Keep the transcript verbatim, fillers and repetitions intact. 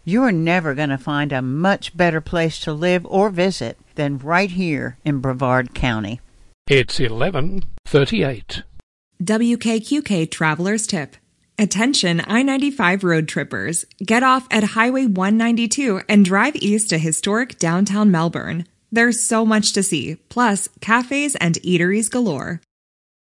You're never going to find a much better place to live or visit than right here in Brevard County. It's eleven thirty-eight. W K Q K Traveler's Tip. Attention I ninety-five road trippers. Get off at Highway one ninety-two and drive east to historic downtown Melbourne. There's so much to see, plus cafes and eateries galore.